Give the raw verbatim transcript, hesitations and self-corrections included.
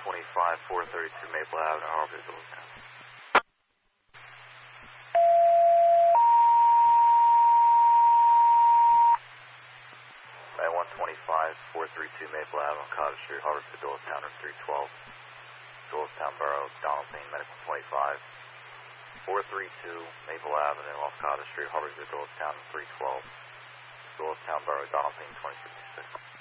twenty-five, four thirty-two Maple Avenue, Harborview, Doylestown. one twenty-five, four thirty-two Maple Avenue, Cottage Street, Harborview, Doylestown, or three twelve. Doylestown Borough, Donald Payne, Medical twenty-five. four thirty-two Maple Avenue, off Cottage Street, Harborview, Doylestown, three twelve. Doylestown Borough, Donald Payne, twenty fifty-six.